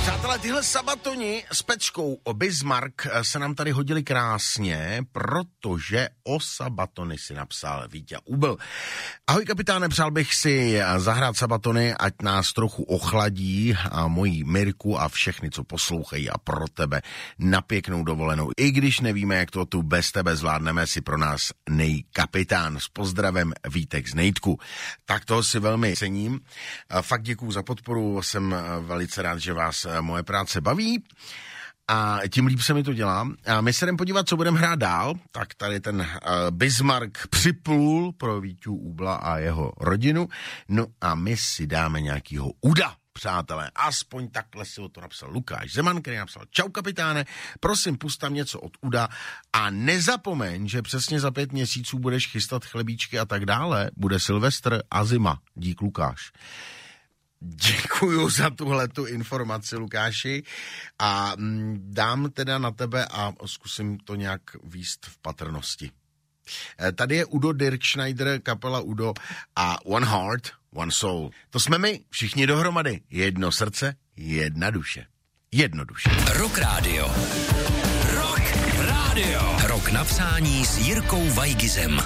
Přátelé, tyhle sabatoni s Pečkou o Bismarck se nám tady hodili krásně, protože o sabatony si napsal Víťa Úbl. Ahoj kapitáne, přál bych si zahrát sabatony, ať nás trochu ochladí a moji Mirku a všechny, co poslouchají a pro tebe na pěknou dovolenou. I když nevíme, jak to tu bez tebe zvládneme, si pro nás nejkapitán. S pozdravem Vítek z Nejtku. Tak toho si velmi cením. Fakt děkuju za podporu, jsem velice rád, že vás moje práce baví a tím líp se mi to dělá. A my se jdeme podívat, co budeme hrát dál. Tak tady ten Bismarck připlul pro Víťu Úbla a jeho rodinu. No a my si dáme nějakýho Uda, přátelé. Aspoň takhle si o to napsal Lukáš Zeman, který napsal: čau kapitáne, prosím, pust tam něco od Uda a nezapomeň, že přesně za 5 měsíců budeš chystat chlebíčky a tak dále. Bude Silvestr a zima. Dík, Lukáš. Děkuju za tuhletu informaci, Lukáši, a dám teda na tebe a zkusím to nějak víst v patrnosti. Tady je Udo Dirkschneider, kapela Udo a One Heart, One Soul. To jsme my, všichni dohromady. Jedno srdce, jedna duše. Jednoduše. Rock Radio. Rock Radio. Rok napsání s Jirkou Vajgizem.